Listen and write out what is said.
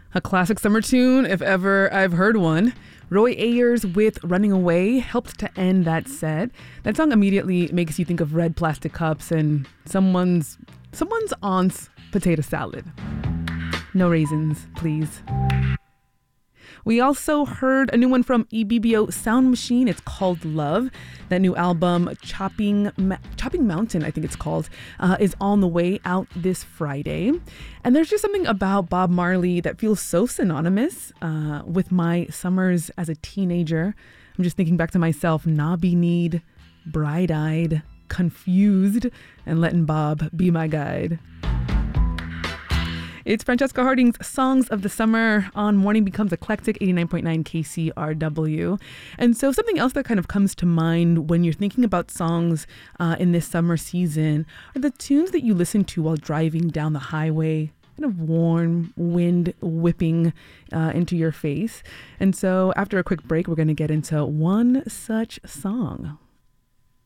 A classic summer tune, if ever I've heard one. Roy Ayers with Running Away helped to end that set. That song immediately makes you think of red plastic cups and someone's aunt's potato salad. No raisins, please. We also heard a new one from EBBO Sound Machine. It's called Love. That new album, Chopping Mountain, I think it's called, is on the way out this Friday. And there's just something about Bob Marley that feels so synonymous with my summers as a teenager. I'm just thinking back to myself, knobby-kneed, bright-eyed, confused, and letting Bob be my guide. It's Francesca Harding's Songs of the Summer on Morning Becomes Eclectic, 89.9 KCRW. And so something else that kind of comes to mind when you're thinking about songs in this summer season are the tunes that you listen to while driving down the highway, kind of warm wind whipping into your face. And so after a quick break, we're going to get into one such song.